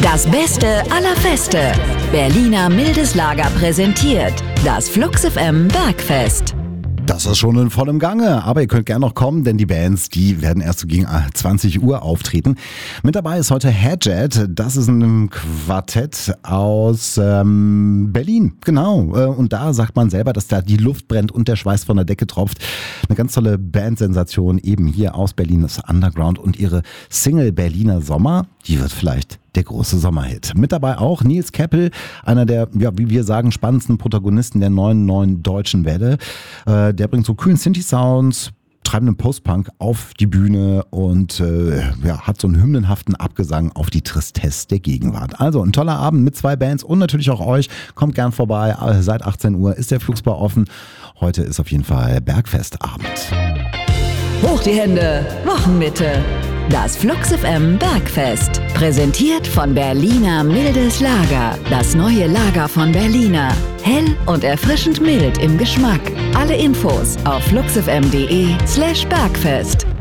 Das Beste aller Feste. Berliner Mildes Lager präsentiert das Flux FM Bergfest. Das ist schon in vollem Gange, aber ihr könnt gerne noch kommen, denn die Bands, die werden erst so gegen 20 Uhr auftreten. Mit dabei ist heute Hadjet, das ist ein Quartett aus Berlin, genau. Und da sagt man selber, dass da die Luft brennt und der Schweiß von der Decke tropft. Eine ganz tolle Bandsensation eben hier aus Berlin, das Underground, und ihre Single Berliner Sommer, die wird vielleicht der große Sommerhit. Mit dabei auch Nils Keppel, einer der, ja, wie wir sagen, spannendsten Protagonisten der neuen deutschen Welle. Der bringt so kühlen Synthi-Sounds, treibenden Post-Punk auf die Bühne und hat so einen hymnenhaften Abgesang auf die Tristesse der Gegenwart. Also ein toller Abend mit 2 Bands und natürlich auch euch. Kommt gern vorbei. Seit 18 Uhr ist der Flugsbar offen. Heute ist auf jeden Fall Bergfestabend. Hoch die Hände, Wochenmitte. Das Flux FM Bergfest. Präsentiert von Berliner Mildes Lager. Das neue Lager von Berliner. Hell und erfrischend mild im Geschmack. Alle Infos auf fluxfm.de/Bergfest.